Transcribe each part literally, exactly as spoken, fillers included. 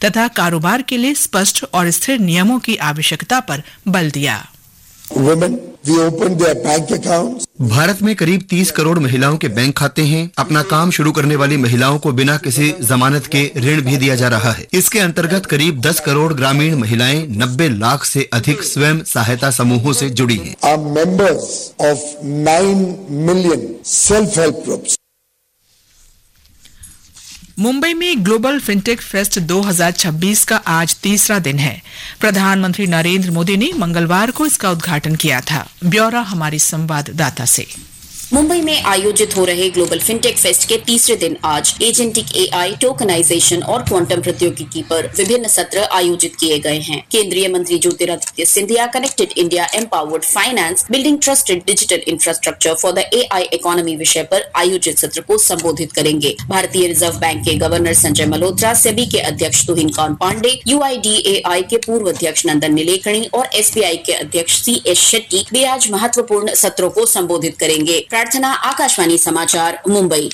तथा कारोबार के लिए स्पष्ट और स्थिर नियमों की आवश्यकता पर बल दिया। Women, we opened their bank accounts. Bharat में करीब तीस करोड़ महिलाओं के बैंक खाते हैं। अपना काम शुरू करने वाली महिलाओं को बिना किसी जमानत के ऋण भी दिया जा रहा है। इसके अंतर्गत करीब दस करोड़ ग्रामीण महिलाएं नब्बे लाख से अधिक स्वयं सहायता समूहों से जुड़ी हैं। Are members of nine million self-help groups. Mumbai में ग्लोबल फिनटेक फेस्ट दो हज़ार छब्बीस का आज तीसरा दिन है। प्रधानमंत्री नरेंद्र मोदी ने मंगलवार को इसका उद्घाटन किया था। ब्यौरा हमारी संवाददाता से। मुंबई में आयोजित हो रहे ग्लोबल फिनटेक फेस्ट के तीसरे दिन आज एजेंटिक एआई, टोकनाइजेशन और क्वांटम प्रौद्योगिकी पर विभिन्न सत्र आयोजित किए गए हैं। केंद्रीय मंत्री Jyotiraditya Scindia connected India empowered finance building trusted digital infrastructure for the AI economy विषय पर आयोजित सत्र को संबोधित करेंगे। भारतीय रिजर्व बैंक के गवर्नर संजय मल्होत्रा, सेबी के अध्यक्ष तुहिन कांत पांडे, यूआईडीएआई के पूर्व अध्यक्ष नंदन नीलेकणी और एसबीआई के अध्यक्ष सी एस शेट्टी भी आज महत्वपूर्ण सत्रों को संबोधित करेंगे। प्रार्थना, आकाशवाणी समाचार, मुंबई।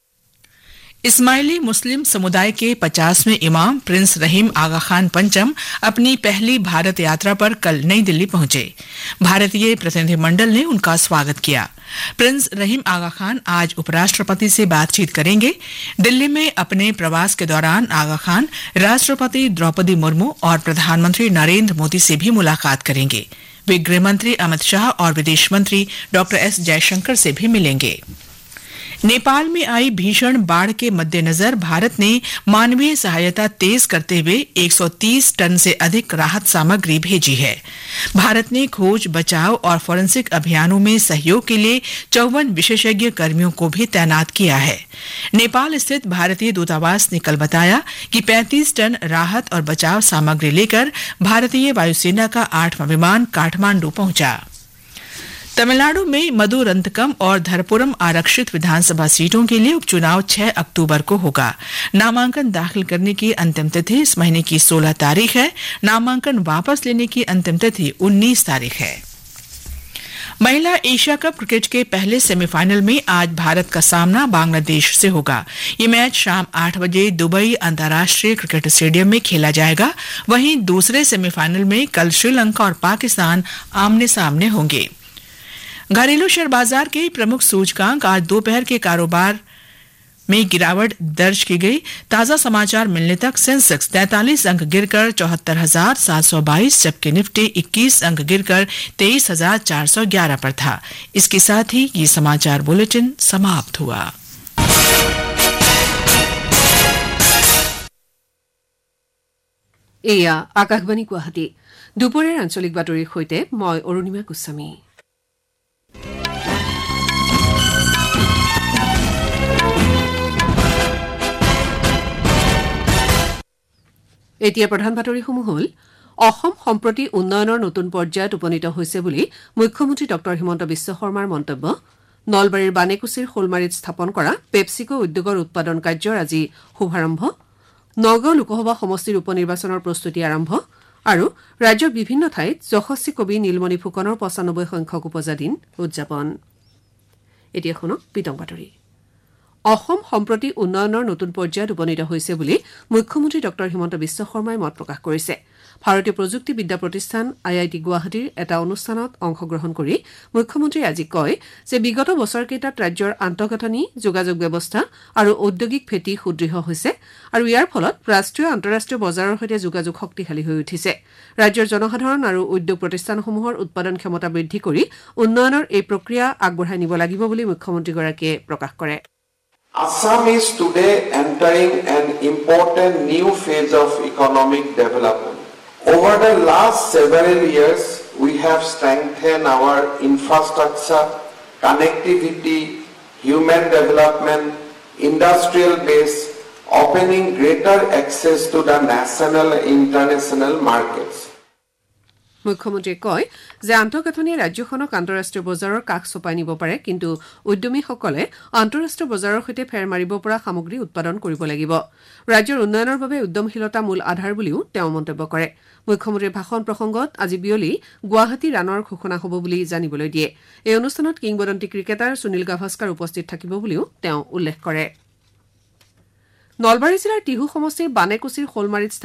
इस्माइली मुस्लिम समुदाय के पचासवें इमाम प्रिंस रहीम आगा खान पंचम अपनी पहली भारत यात्रा पर कल नई दिल्ली पहुंचे। भारतीय प्रतिनिधिमंडल ने उनका स्वागत किया। प्रिंस रहीम आगा खान आज उपराष्ट्रपति से बातचीत करेंगे। दिल्ली में अपने प्रवास के दौरान आगा खान राष्ट्रपति द्रौपदी मुर्मू और प्रधानमंत्री नरेंद्र मोदी से भी मुलाकात करेंगे। वे गृहमंत्री अमित शाह और विदेश मंत्री डॉक्टर एस जयशंकर से भी मिलेंगे। नेपाल में आई भीषण बाढ़ के मद्देनजर भारत ने मानवीय सहायता तेज करते हुए एक सौ तीस टन से अधिक राहत सामग्री भेजी है। भारत ने खोज, बचाव और फोरेंसिक अभियानों में सहयोग के लिए चौवन विशेषज्ञ कर्मियों को भी तैनात किया है। नेपाल स्थित भारतीय दूतावास ने कल बताया कि पैंतीस टन राहत और बचाव सामग्री लेकर भारतीय वायुसेना का आठवां विमान काठमांडू पहुंचा। तमिलनाडु में मदुरंतकम और धरपुरम आरक्षित विधानसभा सीटों के लिए उपचुनाव छह अक्टूबर को होगा। नामांकन दाखिल करने की अंतिम तिथि इस महीने की सोलह तारीख है। नामांकन वापस लेने की अंतिम तिथि उन्नीस तारीख है। महिला एशिया कप क्रिकेट के पहले सेमीफाइनल में आज भारत का सामना बांग्लादेश से होगा। ये मैच शाम आठ बजे दुबई अंतर्राष्ट्रीय क्रिकेट स्टेडियम में खेला जाएगा। वहीं दूसरे सेमीफाइनल में कल श्रीलंका और पाकिस्तान आमने सामने होंगे। घरेलू शेयर बाजार के प्रमुख सूचकांक आज दोपहर के कारोबार में गिरावट दर्ज की गई। ताजा समाचार मिलने तक सेंसेक्स तैंतालीस अंक गिरकर चौहत्तर हजार सात सौ बाईस, जबकि निफ्टी इक्कीस अंक गिरकर तेईस हजार चार सौ ग्यारह पर था। इसके साथ ही ये समाचार बुलेटिन समाप्त हुआ। एया आकाशवाणी गुवाहाटी दुपৰীয়াৰ আঞ্চলিক বাতৰিৰ সৈতে মই অৰুণিমা গোস্বামী। এতিয়া প্ৰধান বাতৰিসমূহ হ'ল অসম সম্প্ৰতি উন্নয়নৰ নতুন পৰ্যায়ত উপনীত হৈছে বুলি মুখ্যমন্ত্ৰী ডক্টৰ হিমন্ত বিশ্ব শৰ্মাৰ মন্তব্য। নলবাৰীৰ বানেকুছিৰ শোলমাৰীত স্থাপন কৰা পেপচিকো উদ্যোগৰ উৎপাদন কাৰ্যৰ আজি শুভাৰম্ভ। নগাঁও লোকসভা সমষ্টিৰ উপ নিৰ্বাচনৰ প্ৰস্তুতি আৰম্ভ আৰু ৰাজ্যৰ বিভিন্ন ঠাইত যশস্বী কবি নীলমণি ফুকনৰ পঁচানব্বৈ সংখ্যক উপজা দিন উদযাপন। এতিয়া শুনক পিতং বাতৰি। অসম সম্প্ৰতি উন্নয়নৰ নতুন পৰ্যায়ত উপনীত হৈছে বুলি মুখ্যমন্ত্ৰী ডক্টৰ হিমন্ত বিশ্ব শৰ্মাই মত প্ৰকাশ কৰিছে। ভাৰতীয় প্ৰযুক্তি বিদ্যা প্ৰতিষ্ঠান আই আই টি গুৱাহাটীৰ এটা অনুষ্ঠানত অংশগ্ৰহণ কৰি মুখ্যমন্ত্ৰীয়ে আজি কয় যে বিগত বছৰকেইটাত ৰাজ্যৰ আন্তঃগাঁথনি, যোগাযোগ ব্যৱস্থা আৰু ঔদ্যোগিক ভেটি সুদৃঢ় হৈছে আৰু ইয়াৰ ফলত ৰাষ্ট্ৰীয় আন্তঃৰাষ্ট্ৰীয় বজাৰৰ সৈতে যোগাযোগ শক্তিশালী হৈ উঠিছে। ৰাজ্যৰ জনসাধাৰণ আৰু উদ্যোগ প্ৰতিষ্ঠানসমূহৰ উৎপাদন ক্ষমতা বৃদ্ধি কৰি উন্নয়নৰ এই প্ৰক্ৰিয়া আগবঢ়াই নিব লাগিব বুলি মুখ্যমন্ত্ৰীগৰাকীয়ে প্ৰকাশ কৰে। Assam is today entering an important new phase of economic development. Over the last several years, we have strengthened our infrastructure, connectivity, human development, industrial base, opening greater access to the national and international markets. মুখ্যমন্ত্ৰীয়ে কয় যে আন্তঃগাঁথনিয়ে ৰাজ্যখনক আন্তঃৰাষ্ট্ৰীয় বজাৰৰ কাষ চপাই নিব পাৰে, কিন্তু উদ্যমীসকলে আন্তঃৰাষ্ট্ৰীয় বজাৰৰ সৈতে ফেৰ মাৰিব পৰা সামগ্ৰী উৎপাদন কৰিব লাগিব। ৰাজ্যৰ উন্নয়নৰ বাবে উদ্যমশীলতা মূল আধাৰ বুলিও তেওঁ মন্তব্য কৰে। মুখ্যমন্ত্ৰীৰ ভাষণ প্ৰসংগত আজি বিয়লি গুৱাহাটী ৰাণৰ ঘোষণা হ'ব বুলি জানিবলৈ দিয়ে। এই অনুষ্ঠানত কিংবদন্তী ক্ৰিকেটাৰ সুনীল গাভাস্কাৰ উপস্থিত থাকিব বুলিও তেওঁ উল্লেখ কৰে। নলবাৰী জিলাৰ টিহু সমষ্টিৰ বানেকুছিৰ শোলমাৰীত